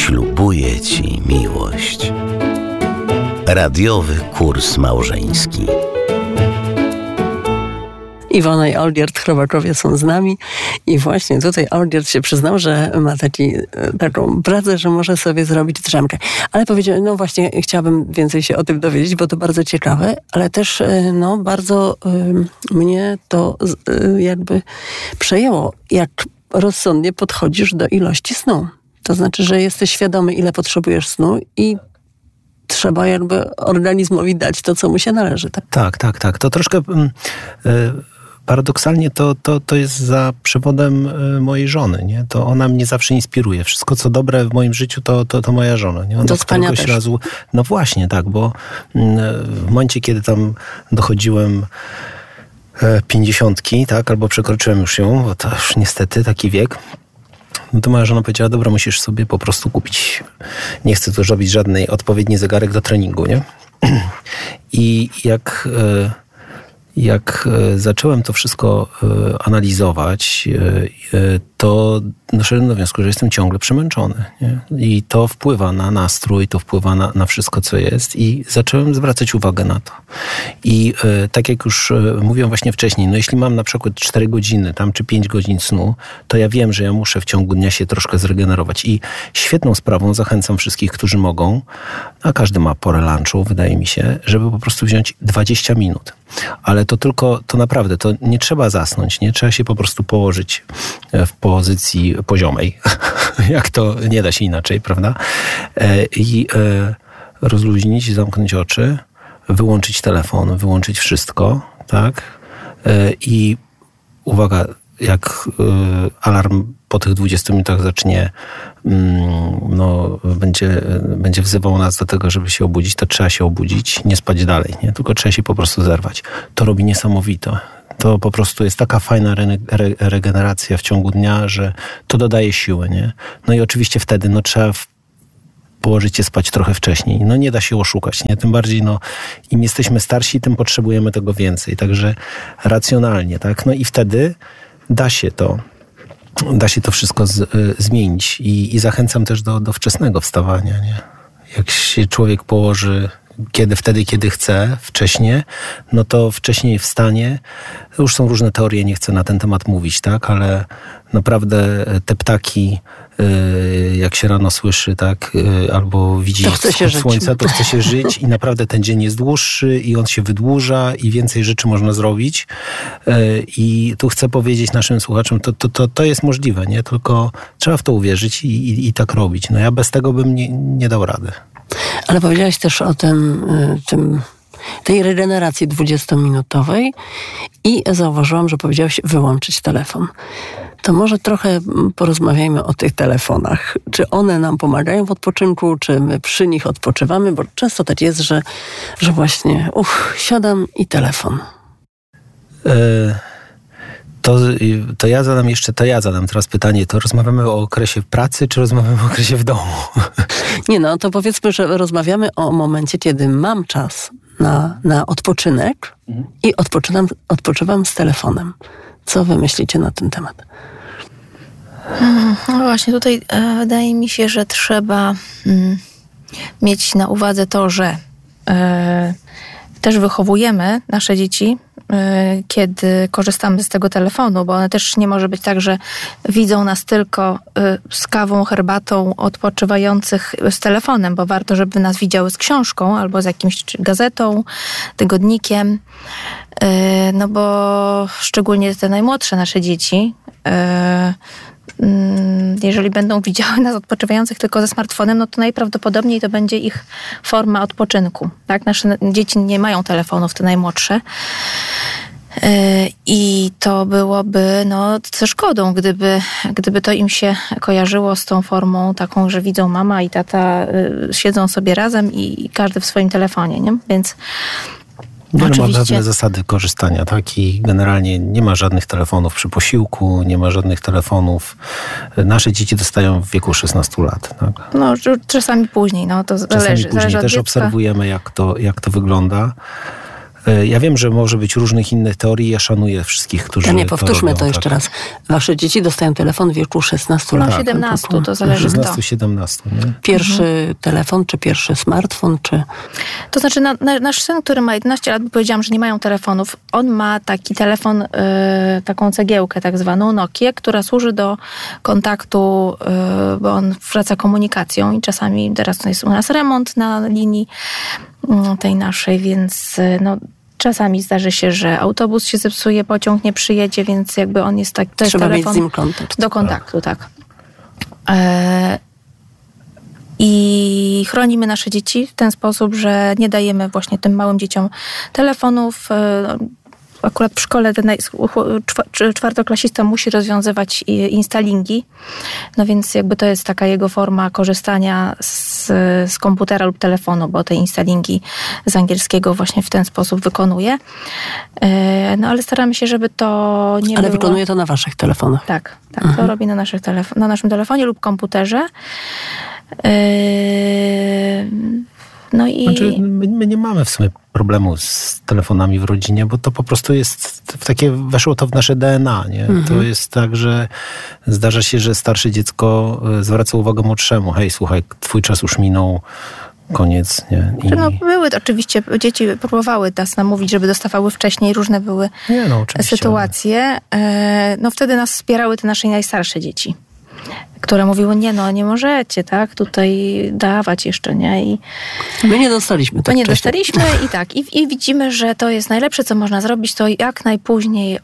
Ślubuję Ci miłość. Radiowy kurs małżeński. Iwona i Olgierd Chrobaczowie są z nami i właśnie tutaj Olgierd się przyznał, że ma taką pracę, że może sobie zrobić drzemkę. Ale powiedział, no właśnie chciałabym więcej się o tym dowiedzieć, bo to bardzo ciekawe, ale też bardzo mnie to jakby przejęło, jak rozsądnie podchodzisz do ilości snu. To znaczy, że jesteś świadomy, ile potrzebujesz snu i trzeba jakby organizmowi dać to, co mu się należy. Tak. To troszkę paradoksalnie to jest za przewodem mojej żony, nie? To ona mnie zawsze inspiruje. Wszystko, co dobre w moim życiu, to moja żona. Nie? Do spania też. Razu, no właśnie, tak, bo w momencie, kiedy tam dochodziłem 50, tak, albo przekroczyłem już ją, bo to już niestety taki wiek, no to moja żona powiedziała, dobra, musisz sobie po prostu kupić, nie chcę tu robić żadnej odpowiedni zegarek do treningu, nie? I jak zacząłem to wszystko analizować, to doszedłem do wniosku, że jestem ciągle przemęczony. Nie? I to wpływa na nastrój, to wpływa na wszystko, co jest. I zacząłem zwracać uwagę na to. I tak jak już mówiłem właśnie wcześniej, no jeśli mam na przykład 4 godziny tam, czy 5 godzin snu, to ja wiem, że ja muszę w ciągu dnia się troszkę zregenerować. I świetną sprawą zachęcam wszystkich, którzy mogą, a każdy ma porę lunchu, wydaje mi się, żeby po prostu wziąć 20 minut. Ale to naprawdę, to nie trzeba zasnąć, nie? Trzeba się po prostu położyć w pozycji poziomej. Jak to nie da się inaczej, prawda? I rozluźnić, zamknąć oczy, wyłączyć telefon, wyłączyć wszystko, tak? I uwaga, jak alarm po tych 20 minutach zacznie, będzie wzywał nas do tego, żeby się obudzić, to trzeba się obudzić, nie spać dalej, nie? Tylko trzeba się po prostu zerwać. To robi niesamowite. To po prostu jest taka fajna regeneracja w ciągu dnia, że to dodaje siły, nie? No i oczywiście wtedy trzeba położyć się spać trochę wcześniej. No nie da się oszukać, nie? Tym bardziej, im jesteśmy starsi, tym potrzebujemy tego więcej. Także racjonalnie, tak? No i wtedy da się to wszystko zmienić. I zachęcam też do wczesnego wstawania, nie? Jak się człowiek położy wtedy, kiedy chce, wcześnie, no to wcześniej wstanie. Już są różne teorie, nie chcę na ten temat mówić, tak? Ale naprawdę te ptaki, jak się rano słyszy, tak? Albo widzi słońca, to chce się żyć i naprawdę ten dzień jest dłuższy i on się wydłuża i więcej rzeczy można zrobić. I tu chcę powiedzieć naszym słuchaczom, to jest możliwe, nie? Tylko trzeba w to uwierzyć i tak robić. No ja bez tego bym nie dał rady. Ale powiedziałaś też o tej regeneracji 20-minutowej i zauważyłam, że powiedziałaś wyłączyć telefon. To może trochę porozmawiajmy o tych telefonach. Czy one nam pomagają w odpoczynku, czy my przy nich odpoczywamy? Bo często tak jest, że właśnie siadam i telefon. To ja zadam teraz pytanie. To rozmawiamy o okresie pracy, czy rozmawiamy o okresie w domu? Nie, to powiedzmy, że rozmawiamy o momencie, kiedy mam czas na odpoczynek i odpoczywam z telefonem. Co wy myślicie na ten temat? No właśnie, tutaj wydaje mi się, że trzeba mieć na uwadze to, że też wychowujemy nasze dzieci, kiedy korzystamy z tego telefonu, bo one też nie może być tak, że widzą nas tylko z kawą, herbatą, odpoczywających z telefonem, bo warto, żeby nas widziały z książką albo z jakimś gazetą, tygodnikiem, no bo szczególnie te najmłodsze nasze dzieci, jeżeli będą widziały nas odpoczywających tylko ze smartfonem, no to najprawdopodobniej to będzie ich forma odpoczynku. Tak? Nasze dzieci nie mają telefonów, te najmłodsze. I to byłoby ze szkodą, gdyby to im się kojarzyło z tą formą taką, że widzą mama i tata siedzą sobie razem i każdy w swoim telefonie, nie? Więc ma pewne zasady korzystania, tak? I generalnie nie ma żadnych telefonów przy posiłku, nie ma żadnych telefonów. Nasze dzieci dostają w wieku 16 lat, tak? No, czasami później, to zależy. Czasami później też obserwujemy, jak to wygląda. Ja wiem, że może być różnych innych teorii. Ja szanuję wszystkich, którzy nie, powtórzmy robią, to jeszcze raz. Wasze dzieci dostają telefon w wieku 16 lat. 17, to zależy kto. 16-17, nie? Pierwszy telefon, czy pierwszy smartfon, czy... To znaczy nasz syn, który ma 11 lat, bo powiedziałam, że nie mają telefonów, on ma taki telefon, taką cegiełkę tak zwaną Nokię, która służy do kontaktu, bo on wraca komunikacją i czasami teraz jest u nas remont na linii tej naszej, więc czasami zdarzy się, że autobus się zepsuje, pociąg nie przyjedzie, więc jakby on jest tak... To Trzeba jest mieć telefon z nim kontakt. do kontaktu, tak. I chronimy nasze dzieci w ten sposób, że nie dajemy właśnie tym małym dzieciom telefonów. Akurat w szkole ten czwartoklasista musi rozwiązywać instalingi, no więc jakby to jest taka jego forma korzystania z komputera lub telefonu, bo te instalingi z angielskiego właśnie w ten sposób wykonuje. No ale staramy się, żeby to nie Ale było... wykonuje to na waszych telefonach. Tak, to robi na naszym telefonie lub komputerze. No i... Znaczy, my nie mamy w sumie problemu z telefonami w rodzinie, bo to po prostu jest weszło to w nasze DNA, nie? To jest tak, że zdarza się, że starsze dziecko zwraca uwagę młodszemu. Hej, słuchaj, twój czas już minął, koniec, nie? Były oczywiście, dzieci próbowały nas namówić, żeby dostawały wcześniej, różne były sytuacje. No wtedy nas wspierały te nasze najstarsze dzieci, które mówiły, nie możecie, tak, tutaj dawać jeszcze, nie? I my nie dostaliśmy tak. My nie dostaliśmy i widzimy, że to jest najlepsze, co można zrobić, to jak najpóźniej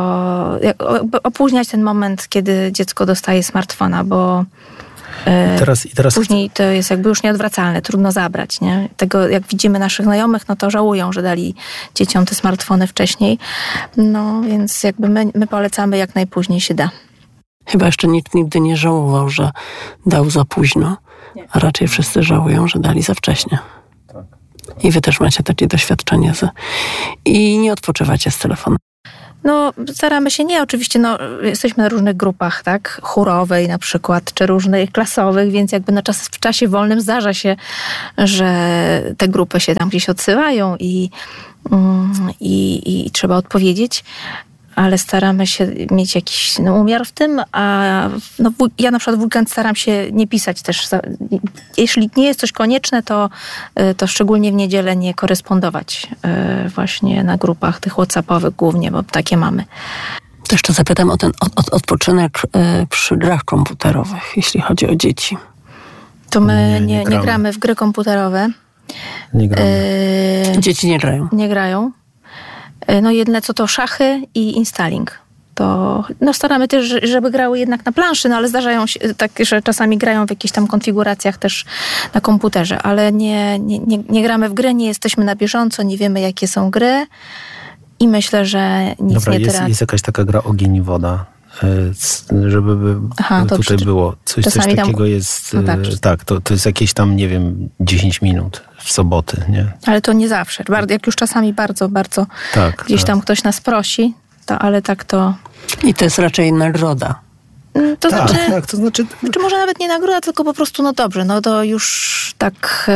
opóźniać ten moment, kiedy dziecko dostaje smartfona, bo teraz później to jest jakby już nieodwracalne, trudno zabrać, nie? Tego, jak widzimy naszych znajomych, no to żałują, że dali dzieciom te smartfony wcześniej. No, więc jakby my polecamy jak najpóźniej się da. Chyba jeszcze nikt nigdy nie żałował, że dał za późno, a raczej wszyscy żałują, że dali za wcześnie. Tak. I wy też macie takie doświadczenie i nie odpoczywacie z telefonem. No, staramy się oczywiście, jesteśmy na różnych grupach, tak, chórowej na przykład, czy różnych klasowych, więc jakby w czasie wolnym zdarza się, że te grupy się tam gdzieś odsyłają i trzeba odpowiedzieć, ale staramy się mieć jakiś umiar w tym, a ja na przykład w weekend staram się nie pisać też. Jeśli nie jest coś konieczne, to szczególnie w niedzielę nie korespondować właśnie na grupach tych WhatsAppowych głównie, bo takie mamy. To jeszcze zapytam o ten odpoczynek przy grach komputerowych, jeśli chodzi o dzieci. To my nie gramy w gry komputerowe. Nie gramy. Dzieci nie grają. Nie grają. No jedyne co to szachy i instaling. To staramy też, żeby grały jednak na planszy, ale zdarzają się tak, że czasami grają w jakichś tam konfiguracjach też na komputerze, ale nie gramy w gry, nie jesteśmy na bieżąco, nie wiemy jakie są gry i myślę, że nic nie tracimy. Jest jakaś taka gra Ogień i woda, żeby tutaj było. Coś takiego tam jest. Tak, to jest jakieś tam, 10 minut w soboty, nie? Ale to nie zawsze. Jak już czasami bardzo, bardzo gdzieś tam ktoś nas prosi, ale tak to... I to jest raczej nagroda. To znaczy, może nawet nie nagroda, tylko po prostu, dobrze, to już tak...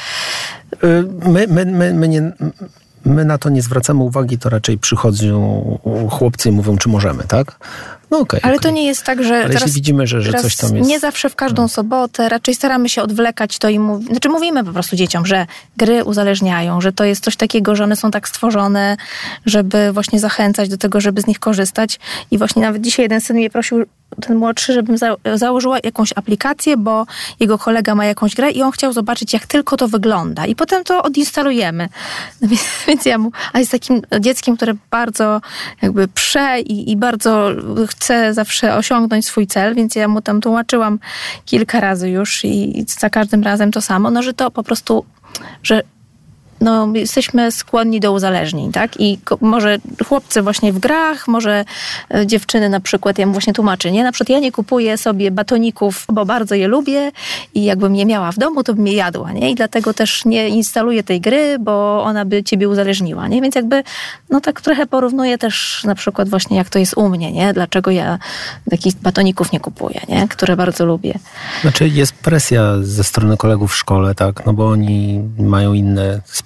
My na to nie zwracamy uwagi, to raczej przychodzą chłopcy i mówią, czy możemy, tak? Ale to nie jest tak, że ale jeśli widzimy, że coś tam jest... Nie zawsze w każdą sobotę, raczej staramy się odwlekać to i mówimy po prostu dzieciom, że gry uzależniają, że to jest coś takiego, że one są tak stworzone, żeby właśnie zachęcać do tego, żeby z nich korzystać. I właśnie nawet dzisiaj jeden syn mnie prosił, ten młodszy, żebym założyła jakąś aplikację, bo jego kolega ma jakąś grę i on chciał zobaczyć, jak tylko to wygląda. I potem to odinstalujemy. Więc ja a jest takim dzieckiem, które bardzo jakby i bardzo chce zawsze osiągnąć swój cel, więc ja mu tam tłumaczyłam kilka razy już i za każdym razem to samo, że to po prostu, że jesteśmy skłonni do uzależnień, tak? I może chłopcy właśnie w grach, może dziewczyny na przykład, ja mu właśnie tłumaczę, nie? Na przykład ja nie kupuję sobie batoników, bo bardzo je lubię i jakbym je miała w domu, to bym je jadła, nie? I dlatego też nie instaluję tej gry, bo ona by ciebie uzależniła, nie? Więc jakby, tak trochę porównuję też na przykład właśnie jak to jest u mnie, nie? Dlaczego ja takich batoników nie kupuję, nie? Które bardzo lubię. Znaczy jest presja ze strony kolegów w szkole, tak? Bo oni mają inne sposoby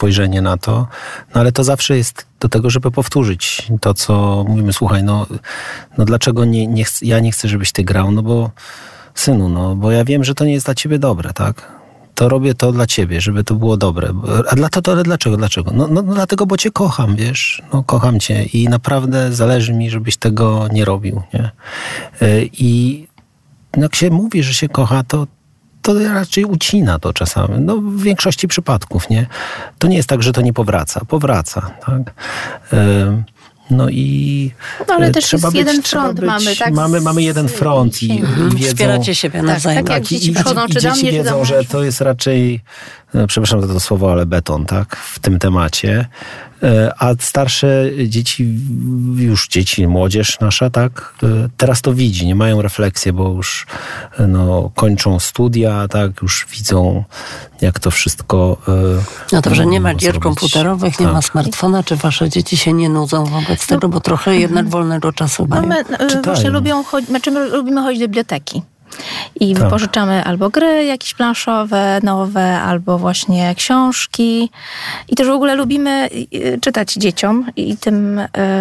spojrzenie na to, no ale to zawsze jest do tego, żeby powtórzyć to, co mówimy. Słuchaj, no dlaczego ja nie chcę, żebyś ty grał? No bo synu, no bo ja wiem, że to nie jest dla ciebie dobre, tak? To robię to dla ciebie, żeby to było dobre. Ale dlaczego? No dlatego, bo cię kocham, wiesz? No kocham cię i naprawdę zależy mi, żebyś tego nie robił, nie? I jak się mówi, że się kocha, to raczej ucina to czasami. No w większości przypadków, nie? To nie jest tak, że to nie powraca. Powraca, tak? No i ale też trzeba jest być, jeden front mamy, tak? Mamy jeden front i wiedzą... Wspieracie siebie nawzajem. Tak jak dzieci przychodzą, czy do dzieci mnie, czy do wiedzą, że to jest raczej, przepraszam za to słowo, ale beton, tak? W tym temacie. A starsze dzieci, młodzież nasza, tak? Teraz to widzi, nie mają refleksji, bo już kończą studia, tak? Już widzą, jak to wszystko No dobrze, nie ma gier zrobić. komputerowych, nie ma smartfona. Czy wasze dzieci się nie nudzą wobec tego? Bo trochę jednak wolnego czasu mają. My właśnie lubimy chodzić do biblioteki. I wypożyczamy albo gry jakieś planszowe, nowe, albo właśnie książki. I też w ogóle lubimy czytać dzieciom i tym...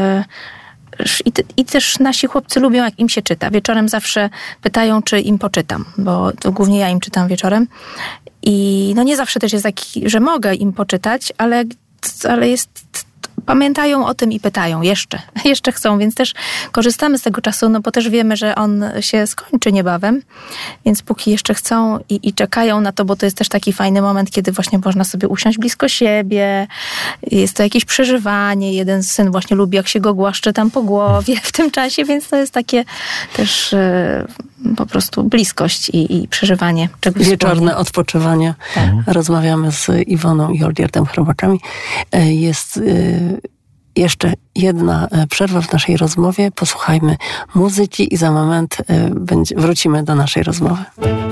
I też nasi chłopcy lubią, jak im się czyta. Wieczorem zawsze pytają, czy im poczytam, bo to głównie ja im czytam wieczorem. I nie zawsze też jest taki, że mogę im poczytać, ale pamiętają o tym i pytają jeszcze chcą, więc też korzystamy z tego czasu, bo też wiemy, że on się skończy niebawem, więc póki jeszcze chcą i czekają na to, bo to jest też taki fajny moment, kiedy właśnie można sobie usiąść blisko siebie, jest to jakieś przeżywanie, jeden syn właśnie lubi, jak się go głaszcze tam po głowie w tym czasie, więc to jest takie też po prostu bliskość i przeżywanie czegoś wieczorne wspólnie. odpoczywanie. Tak. Rozmawiamy z Iwoną i Olgierdem Chrobakami. Jest jeszcze jedna przerwa w naszej rozmowie. Posłuchajmy muzyki i za moment wrócimy do naszej rozmowy.